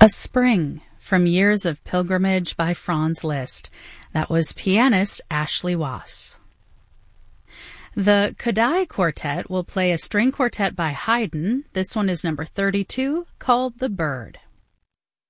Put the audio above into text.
A Spring from Years of Pilgrimage by Franz Liszt. That was pianist Ashley Wass. The Kodály Quartet will play a string quartet by Haydn. This one is number 32, called The Bird.